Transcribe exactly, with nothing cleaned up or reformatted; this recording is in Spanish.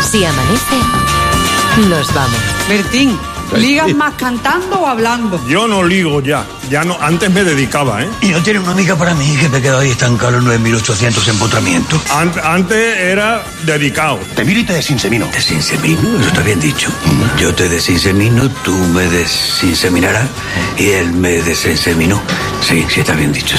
Si amanece, nos vamos. Bertín, ¿ligas más cantando o hablando? Yo no ligo ya. Ya no, antes me dedicaba, ¿eh? ¿Y no tiene una amiga para mí que me quedo ahí estancado en nueve mil ochocientos empotramientos? Ant, antes era dedicado. Te miro y te desinsemino. ¿Desinsemino? Eso está bien dicho. Yo te desinsemino, tú me desinseminarás y él me desinseminó. Sí, sí está bien dicho.